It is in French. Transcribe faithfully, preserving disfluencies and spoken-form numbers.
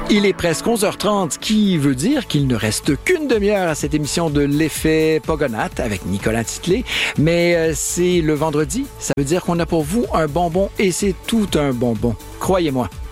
Il est presque onze heures trente, ce qui veut dire qu'il ne reste qu'une demi-heure à cette émission de l'effet Pogonath avec Nicolas Titley. Mais euh, c'est le vendredi, ça veut dire qu'on a pour vous un bonbon et c'est tout un bonbon. Croyez-moi.